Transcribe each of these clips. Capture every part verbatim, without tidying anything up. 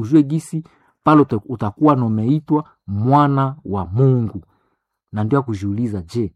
ujue gisi pale utakuwa umeitwa mwana wa Mungu. Na ndio kujiuliza, je,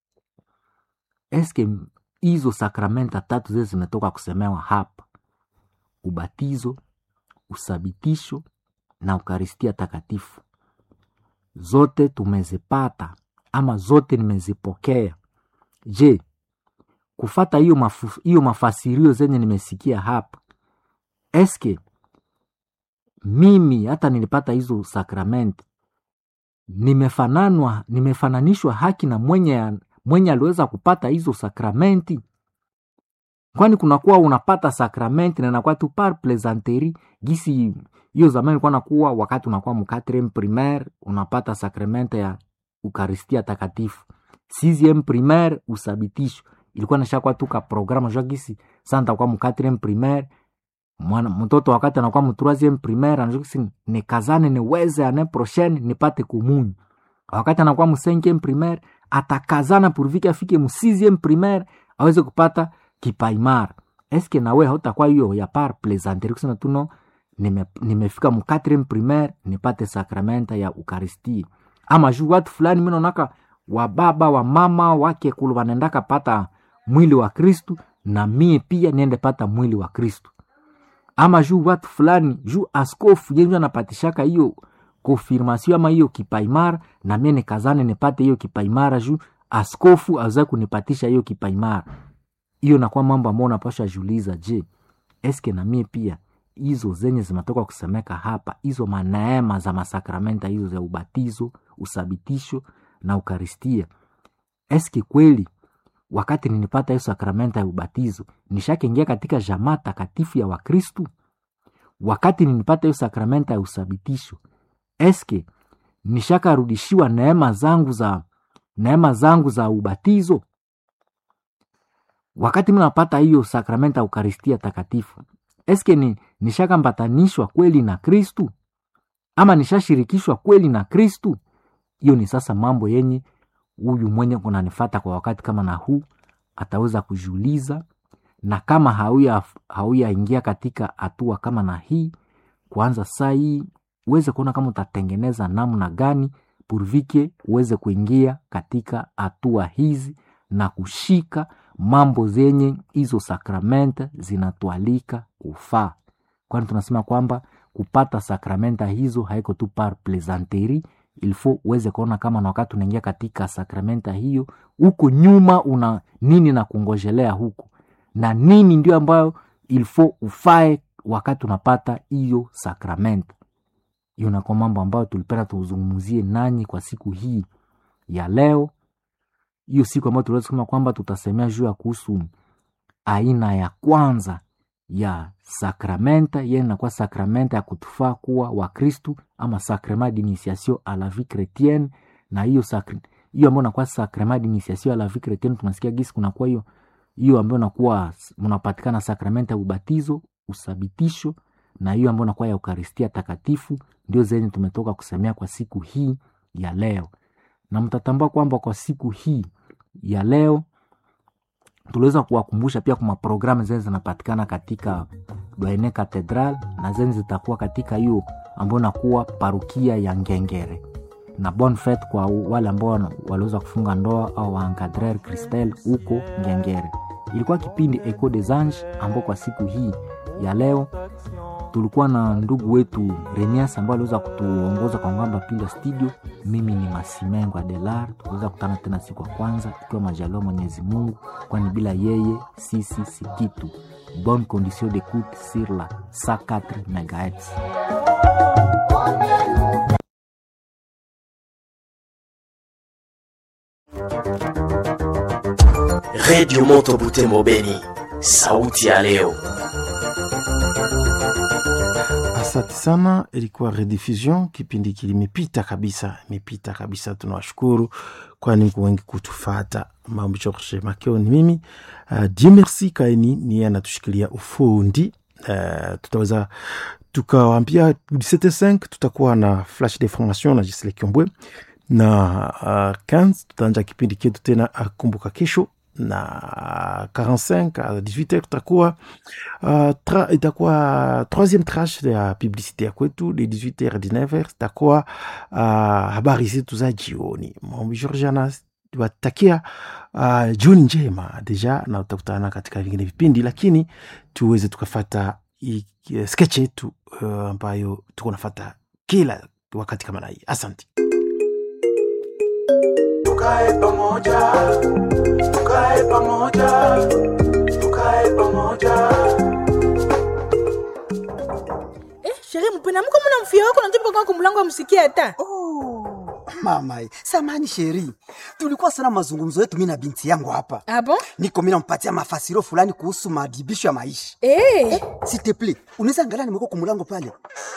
eske hizo sakramenta tatu zile zimetoka kusemewa hapa, ubatizo, usabitisho na ukaristia takatifu, zote tumezipata ama zote nimezipokea? Je, kufata hiyo mafu, hiyo mafasirio zenye nimesikia hapa, eske mimi hata nilipata hizo sakramenti nimefananwa nimefananishwa haki na mwenye mwenye aliweza kupata hizo sakramenti? Kwani kunakuwa unapata sakramenti na inakuwa tu par plaisanterie, gisi hiyo zamani ilikuwa nakuwa wakati unakuwa mu quatrième primaire unapata sakramenti ya ukaristia takatifu, sixième primaire usabitisho, ilikuwa nashakuwa tu ka programme jua gisi santa kwa mu quatrième primaire. Mwana mtoto wakati anakuwa mu troisième primaire anajua gisi ni kazane niweze ane prochaine nipate komunyo. Wakati anakuwa mu cinquième primaire atakazana pourvu afike mu sixième primaire aweze kupata kipaimara. Eske nawe hautakuwa hiyo ya par plaisanterie kusema tu no nime, nimefika mu quatrième primaire nipate sakramenta ya ukaristia? Ama juu watu fulani mimi naonaka wa baba wa mama wake kulu wanaendaka pata mwili wa Kristu, na mie pia niende pata mwili wa Kristu. Ama juu watu fulani, juu askofu yenye anapatishaka hiyo confirmation ama hiyo kipaimara, na mie nikazane nipate hiyo kipaimara juu askofu aweza kunipatisha hiyo kipaimara. Hiyo nakuwa mambo ambayo unapaswa jiuliza, je, eske na mie pia hizo zenye zimetoka kusemeka hapa, hizo maneema za masakramenta hizo za ubatizo, usabitisho na ukaristia, eske kweli wakati ninipata hiyo sakramenta ya ubatizo nishakaingia katika jamaa takatifu ya Wakristu? Wakati ninipata hiyo sakramenta ya usabitisho, eske nishakarudishiwa neema zangu za neema zangu za ubatizo? Wakati mimi napata hiyo sakramenta ya ukaristia takatifu, eske ni nishakambatanishwa kweli na Kristu ama nishashirikishwa kweli na Kristu? Hiyo ni sasa mambo yenye huyu mwenye kunanifuata kwa wakati kama na huu ataweza kujiuliza, na kama hauya hauya ingia katika hatua kama na hii, kwanza saa hii uweze kuona kama utatengeneza namna gani purvike uweze kuingia katika hatua hizi na kushika mambo zenye hizo sakramenta zinatualika kufaa. Kwani tunasema kwamba kupata sakramenta hizo haiko tu par plaisanterie, il faut uweze kuona kama na wakati unaingia katika sakramenta hiyo huko nyuma una nini na kungojelea huko, na nini ndio ambayo il faut ufae wakati unapata hiyo sakramenta hiyo. Na kwa mambo ambayo tulipenda tuzungumzie nanyi kwa siku hii ya leo, hiyo siku ambayo tuliweza kusema kwamba tutasemea juu ya kuhusu aina ya kwanza ya sakramenta, yeye inakuwa sakramenta ya kutufaa kuwa wa Kristu ama sacrement d'initiation à la vie chrétienne. Na hiyo sakri hiyo ambayo inakuwa sacrement d'initiation à la vie chrétienne, tunasikia gisi kuna kwa hiyo hiyo ambayo inakuwa mnapatikana sakramenta ya ubatizo, usabitisho, na hiyo ambayo inakuwa ya ukaristia takatifu, ndio zenye tumetoka kusemea kwa siku hii ya leo. Na mtatambua kwamba kwa siku hii ya leo tuliweza kuwakumbusha pia kuma programu zenye zinapatikana katika Doyene Cathedral, na zenye zitakuwa katika hiyo ambayo nakuwa parukia ya Ngengere. Na bonne fête kwa wale ambao waliweza kufunga ndoa au encadrer Christelle huko Ngengere. Ilikuwa kipindi Echo des Anges ambao kwa siku hii ya leo tulikuwa na ndugu wetu Renias ambao aliweza kutuongoza kwa ngamba pinda studio. Mimi ni Masimengo Adelar. Tuweza kutana tena siku ya kwanza ikiwa majaliwa Mwenyezi Mungu, kwani bila yeye sisi si kitu. Bonne condition d'écoute sur la cent quatre mégahertz. Radio Moto Butembo Beni, sauti ya leo. Asante sana, ilikuwa rediffusion, kipindi kilimepita kabisa, imepita kabisa. Tunawashukuru kwani mko wengi kutufuata. Mambo George Makeo ni mimi. Uh, Dieu merci kaini ni anatushikilia ufundi. Uh, tutaweza tukawaambia dix-sept heures cinq tutakuwa na flash d'information na Gisele Kiombwe, na uh, quinze tutaanza kipindi chetu tena akumbuka kesho. na quarante-cinq à dix-huit heures tutakuwa uh, tra, itakuwa troisième tranche ya publicité ya kwetu de dix-huit heures dix-neuf heures itakuwa uh, habari zetu za jioni. Maombi Georgiana watakia uh, jioni njema deja, na utakutana katika vingine vipindi, lakini tuweze tukafata i, i, sketch yetu uh, ambayo tuko nafata kila wakati kama na hii. Asante. Tukae pamoja, tukae pamoja, tukae pamoja. Eh, sherehe mpena mko mna mfia wako na kwa kumlango amsikia hata. Oh, mama, samani sheri. Tulikuwa sana mazungumzo yetu mimi na binti yangu hapa. Ah bon? Niko mimi nampatia mafasiro fulani kuhusu maadibisho ya maisha. Eh, eh s'il te plaît, unaweza angalia nimeko kumlango pale.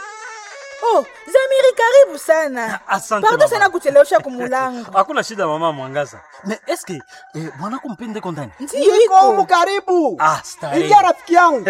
Oh, Zamiri karibu sana. Asante. Pardon sana kuchelewesha kumulango. Hakuna shida mama Mwangaza. Na eske eh, mwana kumpende kondani? Ndio iko karibu. Ah, stari. Ili rafiki yangu.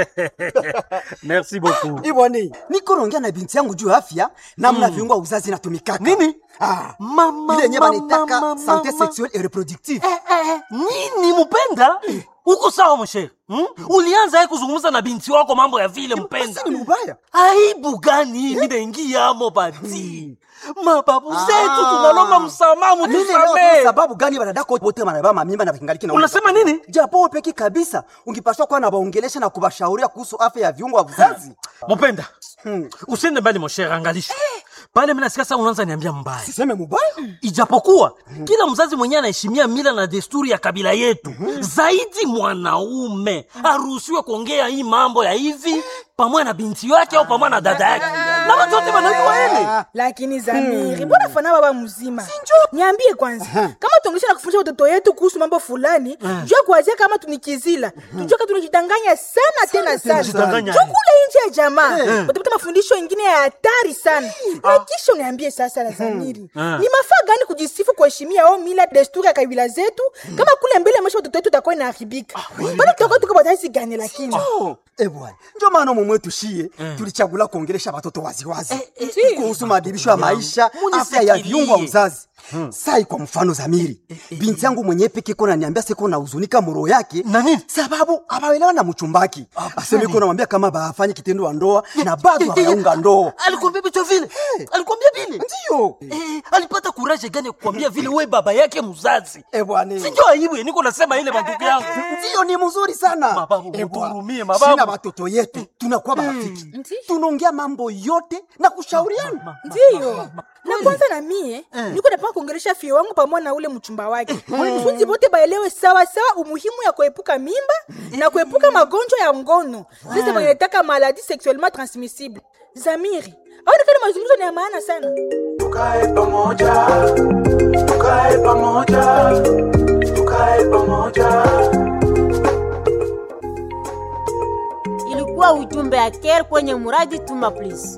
Merci beaucoup. Iboni, niko naongea na binti yangu juu afya namna mm. viungo uzazi inatumikaka. Nini? Ah, mama ile nyama nitaka santé sexuelle et reproductive. Eh, eh, eh. Nini mpenda? Uko sawa mshe? Hmm? Ulianza yeye kuzungumza na binti wako mambo ya vile mpenda. Ni mbaya. Aibu gani mimi naingia amo bati? Mababu zetu tunalomba msamaha mtusamee. Sababu gani wanadako wote wanabeba mimba na kingaliki na unasema nini? Japo wewe peki kabisa ungepaswa kuwa na waongelesha na kubashauria kuhusu afya ya viungo vya uzazi. Mpenda. Hmm. Usiende mbali mshe, angalisha. Pale mimi nasikia sasa unaanza niambia mbaya. Siseme mbaya. Ijapokuwa mm. kila mzazi mwenyewe anaheshimia mila na desturi ya kabila yetu. Mm. Zaidi mwanaume mm. aruhusiwe kuongea hii mambo ya hivi pamoja na binti yake au pamoja na dada yake. Na watu wote wanajua hili. Lakini Zamiri, mbona fana baba mzima? Niambie kwanza, kama tuongesha na kufundisha watoto wetu kuhusu mambo fulani, jua kuanzia kama tunikizila. Tujua kama tunajidanganya sana tena sana. Tukule nje ya jamaa. Utapata mafundisho mengine ya hatari sana. Na kisha uniambie sasa la Zamiri. Ni mafaa gani kujisifu kuheshimia au mila desturi ya kabila zetu kama kule mbele maisha watoto wetu utakuwa inaharibika? Bado tutakuwa tuko bataisi gani lakini? Eh bwana, ndio maana mume wetu shie tulichagula kuongelesha watoto waziwazi kuhusu maadibisho ya maisha, afya ya viungo vya uzazi. Hmm. Sai kwa mfano Zamiri, eh, eh, binti yangu mwenyewe peke kona niambia siko na huzunika moro yake nani? Sababu abaelewa na mchumbaki. Aseme kona mwambia kama baafanye kitendo wa ndoa na bado hayaunga ndoa. Alikwambia vitu vile? Hey. Alikwambia vile? Ndio. Eh, alipata courage gani kukwambia vile wewe baba yake mzazi? Eh bwana. Sijui aibu niko nasema ile mandugu yangu. Ndio ni mzuri sana. Mababu mturumie mababu. Sina watoto yetu tunakuwa marafiki. Mm. Tunaongea mambo yote na kushauriana. Ndio. Na kwanza na mie, eh. niko napaka kuongelesha fie wangu pamoja na ule mchumba wake. Wanafunzi wote baelewe sawa sawa umuhimu ya kuepuka mimba na kuepuka magonjwa ya ngono. Sisi wanataka maladi sexuellement transmissible. Zamiri, au ni kama mazungumzo ni ya maana sana. Tukae pamoja. Tukae pamoja. Tukae pamoja. Ilikuwa ujumbe ya Care kwenye muradi Tuma Please.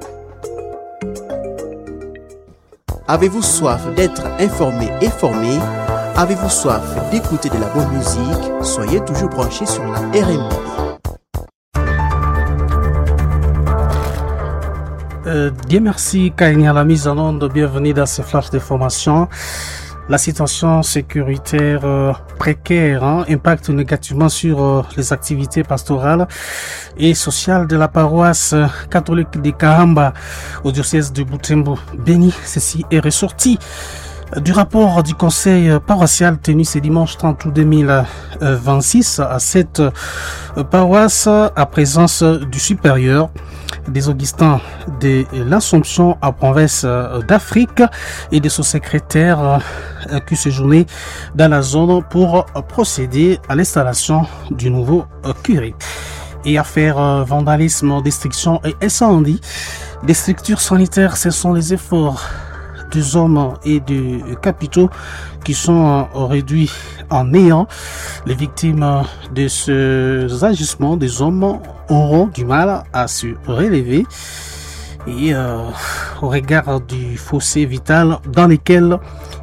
Avez-vous soif d'être informé et formé? Avez-vous soif d'écouter de la bonne musique? Soyez toujours branchés sur la R M B. Euh, Dieu merci, Kainia, la mise en onde. Bienvenue dans ce flash de formation. La situation sécuritaire euh, précaire hein, impacte négativement sur euh, les activités pastorales et sociales de la paroisse catholique de Kahamba au diocèse de Butembo. Béni, ceci est ressorti du rapport du conseil paroissial tenu ce dimanche trente août deux mille vingt-six à cette paroisse à présence du supérieur des Augustins de l'Assomption à province d'Afrique et de son secrétaire qui séjournait dans la zone pour procéder à l'installation du nouveau curé. Et à faire vandalisme, destruction et incendie des structures sanitaires, ce sont les efforts des hommes et des capitaux qui sont réduits en néant. Les victimes de ces agissements des hommes auront du mal à se relever et euh, au regard du fossé vital dans lequel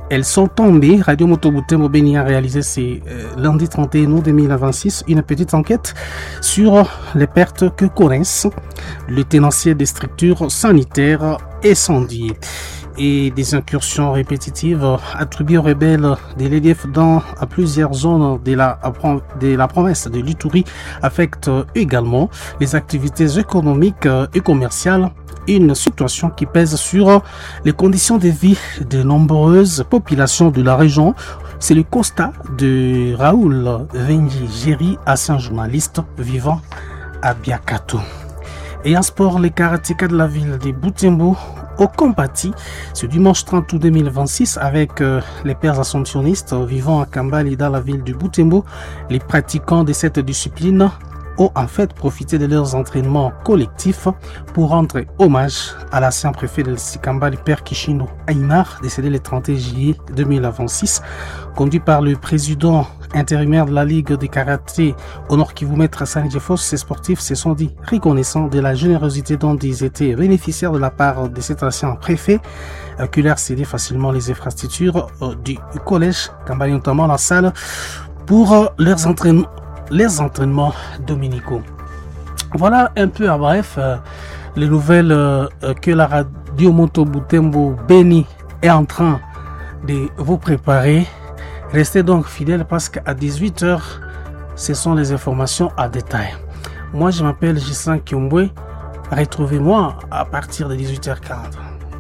elles sont tombées. Radio Moto Butembo Beni a réalisé c'est euh, lundi trente et un août deux mille vingt-six une petite enquête sur les pertes que connaissent le tenancier des structures sanitaires incendiées et des incursions répétitives attribuées aux rebelles de l'E D F dans à plusieurs zones de la, de la province de l'Ituri affectent également les activités économiques et commerciales, une situation qui pèse sur les conditions de vie de nombreuses populations de la région. C'est le constat de Raoul Vengi Géry, ancien journaliste vivant à Biakato. Et en sport, les karatékas de la ville de Butembo ont compati ce dimanche trente août deux mille vingt-six avec euh, les pères assomptionnistes vivant à Kambali dans la ville de Butembo. Les pratiquants de cette discipline ont en fait profité de leurs entraînements collectifs pour rendre hommage à l'ancien préfet de Sikambali, Père Kishino Aymar, décédé le trente et un juillet deux mille vingt-six, conduit par le président intérimaire de la Ligue de karaté au Nord Kivu, Maître Sani Jefos. Ces sportifs se sont dit reconnaissants de la générosité dont ils étaient bénéficiaires de la part de cet ancien préfet, euh, qui leur cédait facilement les infrastructures euh, du collège Kambali, notamment la salle pour euh, leurs entraînements les entraînements dominicaux. Voilà un peu à bref euh, les nouvelles euh, que la radio Moto Butembo Beni est en train de vous préparer. Restez donc fidèles parce qu'à dix-huit heures, ce sont les informations à détail. Moi, je m'appelle Gissan Kiombwe. Retrouvez-moi à partir de dix-huit heures quarante.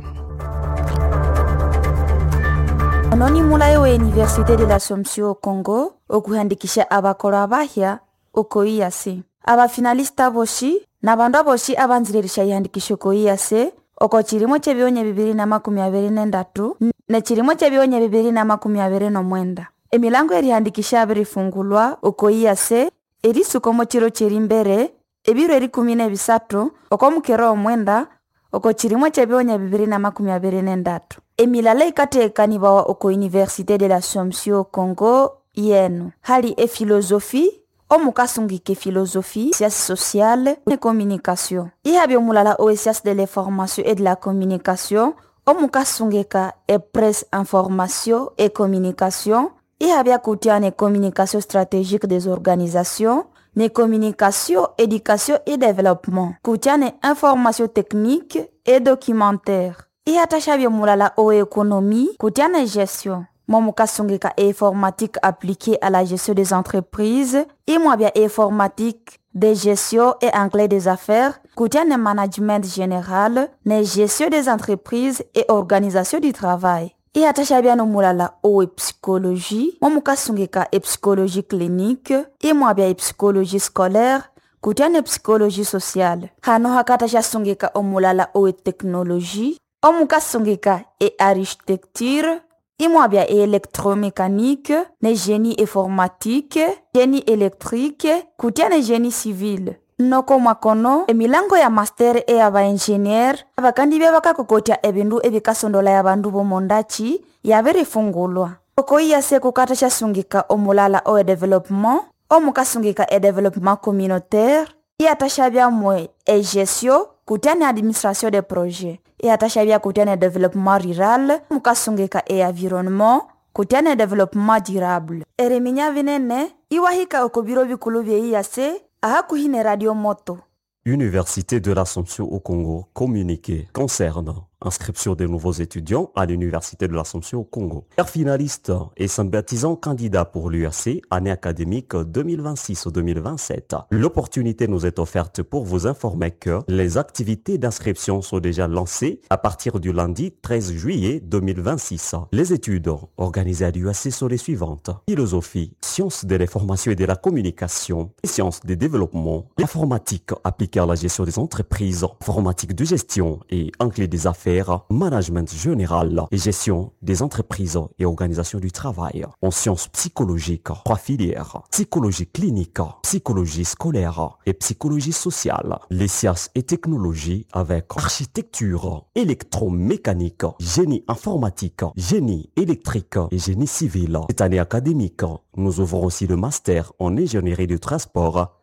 Anoni mulayo wa Universite de l'Assomption au Congo okuhandikisha abakora bahya okoiyase abafinalista boshi na bandu aboshi abanzirisha yandikisho koiyase oko chirimo chebionye bibiri na makumi abiri nendatu na chirimo chebionye bibiri na makumi abiri no mwenda emilango erihandikisha abiri fungulwa okoiyase eri sukomo chiro chirimbere ebiro eri kumi na bisatu oko mukero omwenda oko chirimo chebionye bibiri na makumi abiri nendatu emilala ikatekanibawa oko Universite de l'Assomption Congo yenu hali e philosophie omukasungike philosophie, sciences sociales et communication. Ihabi omulala o sciences de l'information et de la communication omukasungeka e presse information et communication. Ihabi akutiane communication stratégique des organisations, ne communication, éducation et développement. Kutiane information technique et documentaire. Ihatashabi omulala o économie, kutiane gestion. Momukasungeka e informatique appliquée à la gestion des entreprises. Imwabia informatique de gestion et anglais des affaires. Kutiane management général, ne gestion des entreprises et organisation du travail. Ihatashabia no mulala o psychologie. Momukasungeka e psychologie clinique. Imwabia e psychologie scolaire. Kutiane psychologie sociale. Hano hakatasha sungeka o mulala o technologie. Omukasungeka e architecture. Imwabia e électromécanique, ne génie informatique, génie électrique, kutiane génie civil. Noko mwakono, emilango ya master e aba engineer, abakandi bebaka kukotia ebindu ebikasondola ya bandu bomondachi, yabere fungulwa. Oko iya se kukatasha sungika omulala o e développement, omukasungika e développement communautaire, iatashabia mwe e gestion, kutiane administration des projets. Et atashabia kutiane développement rural, mukasungeka e environnement, kutiane développement durable. Ereminya vinene, iwahika okobiro bikulu bye iyase, ahakuhine radio moto. Université de l'Assomption au Congo, communiqué concernant inscription des nouveaux étudiants à l'Université de l'Assomption au Congo. Père finaliste et sympathisant candidat pour l'U A C, année académique deux mille vingt-six deux mille vingt-sept. L'opportunité nous est offerte pour vous informer que les activités d'inscription sont déjà lancées à partir du lundi treize juillet deux mille vingt-six. Les études organisées à l'U A C sont les suivantes. Philosophie, sciences de l'information et de la communication, sciences des développements, informatique appliquée à la gestion des entreprises, informatique de gestion et anglais des affaires, management général et gestion des entreprises et organisation du travail. En sciences psychologiques, trois filières, psychologie clinique, psychologie scolaire et psychologie sociale. Les sciences et technologies avec architecture, électromécanique, génie informatique, génie électrique et génie civil. Cette année académique, nous ouvrons aussi le master en ingénierie du transport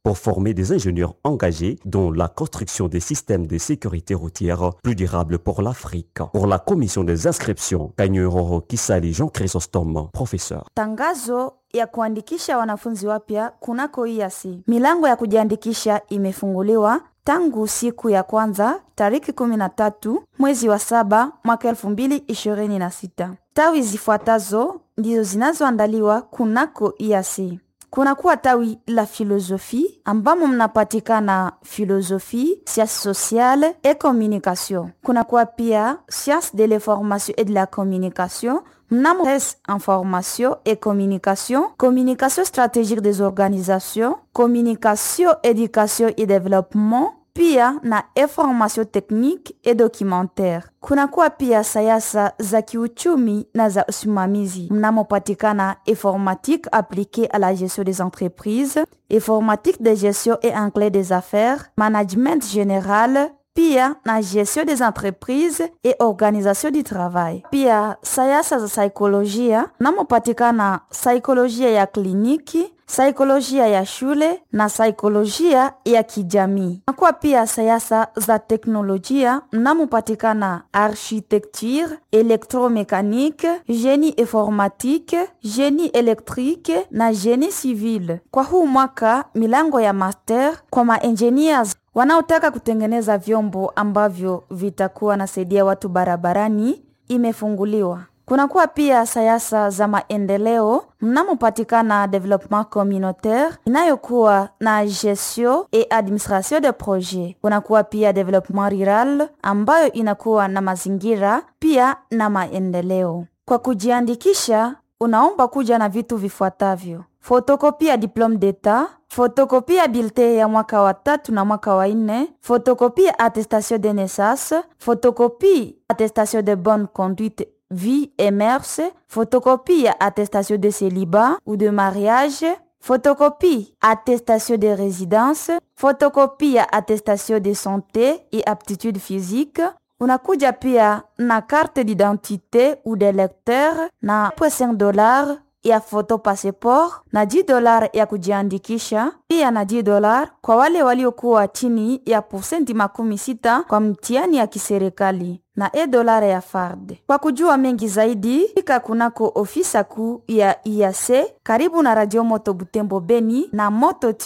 pour former des ingénieurs engagés dans la construction des systèmes de sécurité routière plus durables pour l'Afrique. Pour la commission des inscriptions, Kanyuroro Kisali Jean Chrysostome, professeur. Tangazo ya kuandikisha wanafunzi wapya kunako I A C. Milango ya kujiandikisha imefunguliwa tangu siku ya kwanza tariki kumi na tatu mwezi wa saba mwaka elfu mbili ishirini na sita. Tawi zifuatazo ndizo zinazoandaliwa kunako I A C. Kuna kuwa tawi la filosofi ambamo mnapatikana filosofi, sciences sociales et communication. Kuna kuwa pia sciences de l'information et de la communication, mnamo information et communication, communication stratégique des organisations, communication, éducation et développement, pia na information technique et documentaire. Kuna kuwa pia sayasa za kiuchumi na za usimamizi. Mnamopatikana informatique appliquée à la gestion des entreprises, informatique de gestion et anglais des affaires, management général, pia na gestion des entreprises et organisation du travail. Pia sayasa za saikolojia, mnamopatikana saikolojia ya kliniki, saikolojia ya shule na saikolojia ya kijamii. Kwa pia sayasa za teknolojia mnamopatikana architecture, électromécanique, génie informatique, génie électrique na génie civil. Kwa huu mwaka milango ya master kwa ma-engineers wanaotaka kutengeneza vyombo ambavyo vitakuwa nasaidia watu barabarani imefunguliwa. Kuna kuwa pia sayasa za maendeleo mnamopatikana development communautaire inayokuwa na gestion et administration de projet. Kuna kuwa pia development rural ambayo inakuwa na mazingira pia na maendeleo. Kwa kujiandikisha unaomba kuja na vitu vifuatavyo: fotokopia diplome d'etat, fotokopia bulletin ya mwaka wa tatu na mwaka wa nne, fotokopia attestation de naissance, fotokopia attestation de bonne conduite vie et mœurs, photocopie attestation de célibat ou de mariage, photocopie attestation de résidence, photocopie attestation de santé et aptitude physique. Unakuja pia na carte d'identité ou de lecteur na cinq dollars ya photo passeport na dix dollars ya kujiandikisha, pia na dix dollars kwa wale waliokuwa chini ya posenti makumi sita kwa mtihani ya kiserikali na e dolar ya F A R D. Kwa kujua mengi zaidi, fika kunako ofisa kuu ya I A C karibu na Radio Moto Butembo Beni na Moto